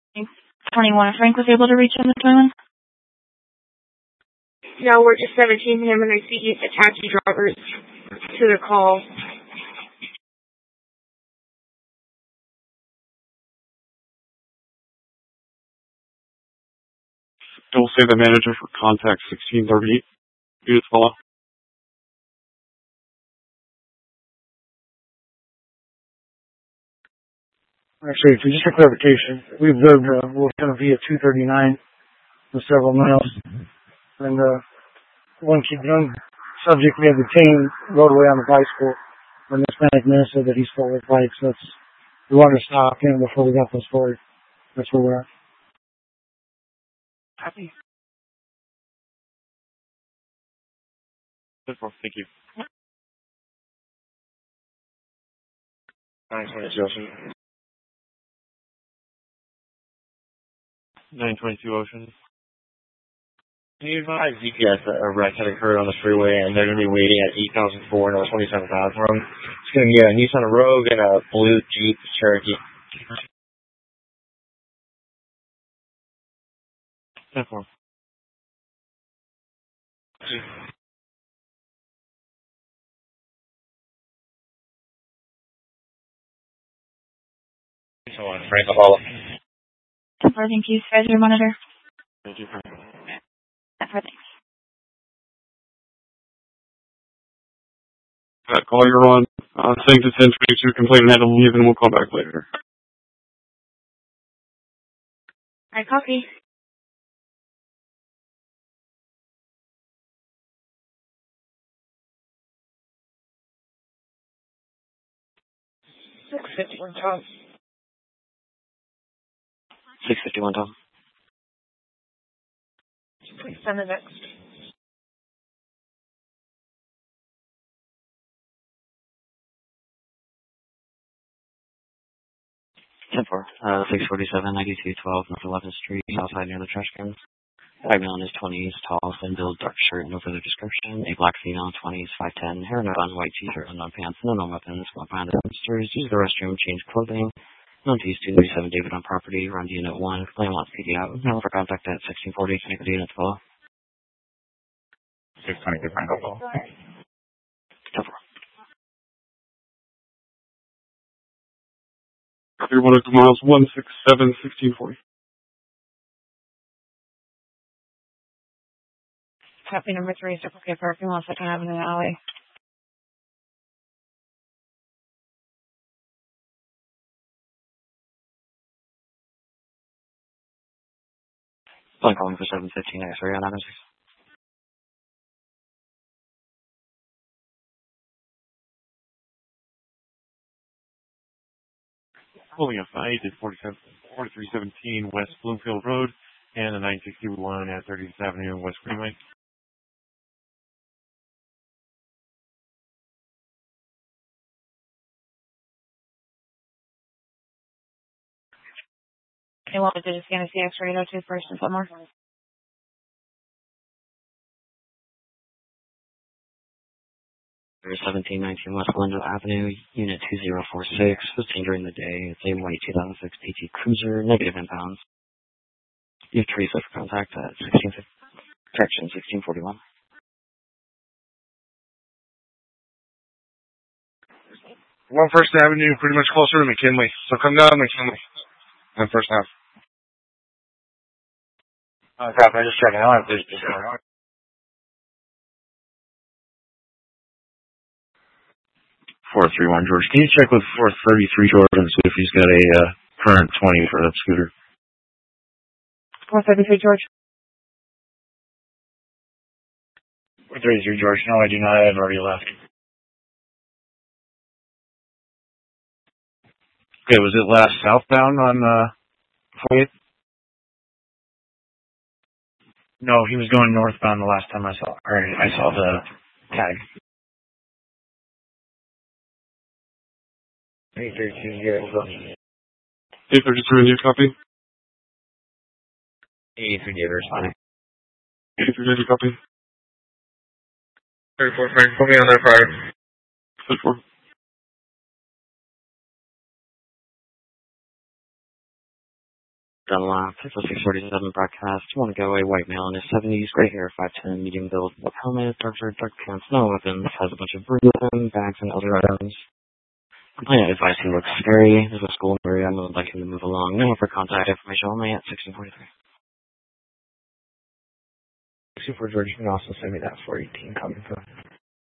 21. Frank was able to reach him this morning? No, we're just 17 him, and I see he's a taxi driver to the call. I will say the manager for contact 1638. Judith Follow. Actually, for just for clarification, we observed Lieutenant V at 239 for several miles. And one young subject we have detained rode away on a bicycle. And the Hispanic man said that he stole his bike, so we wanted to stop him before we got this forward. That's where we're at. Happy. Thank you. 922 Ocean. 922 Ocean. Can you advise GPS that a wreck had occurred on the freeway and they're going to be waiting at 8004 and 27,000 from? It's going to be a Nissan Rogue and a blue Jeep Cherokee. 10-4. So on, Frank Apollo. 10-4, thank you. Schedule your monitor. Thank you, Frank. 10-4, thanks. That call you're on, saying to 1022, complaint and had to leave, and we'll call back later. I copy. $651 Tom. 651 Tom. Please send the next. 10-4. 647, 9212 North 11th Street, outside near the trash cans. Diagonal is 20s, tall, thin build, dark shirt, no further description. A black female, 20s, 5'10", hair not on, white t-shirt, unknown pants, no known weapons. Walk behind the dumpsters, use the restroom, change clothing. Known to use 237 David on property, run to Unit 1, claim wants PD out. Now for contact at 1640, connect with Unit 12. 620, good friend, go. 10-4. 102 miles, 167, 1640. Copy number 3, Circle K parking lot, 2nd Avenue Alley. I'm calling for 715 X-ray on Adams. Pulling a 4317 West Bloomfield Road and a 961 at 30th Avenue West Greenway. They wanted to just scan a CX radar to first and somewhere. There's 1719 West Glendale Avenue, Unit 2046. Was seen during the day. It's a white 2006 PT Cruiser, negative impounds. You have Teresa for contact at 1641. One First Avenue, pretty much closer to McKinley. So come down McKinley. And First Ave. Crap, I'm just checking out if there's just going on. 431 George. Can you check with 433 George and see if he's got a current 20 for that scooter? 433 George. 433 George. No, I do not. I've already left. Okay, was it last southbound on 48? No, he was going northbound the last time I saw the tag. 832, yeah. 833, new copy. 83 David, responding. 833, copy. 34 Frank, put me on there prior. 34. Dunlap. It's a 647 broadcast. Want to go away, white male in his 70s, gray hair, 5'10", medium build, black helmet, dark shirt, dark pants, no weapons, has a bunch of bruises with him, bags, and other items. Complainant advice he looks scary. There's a school area and would like him to move along. No for contact information only at 1643. 64 George, you can also send me that 418 coming from.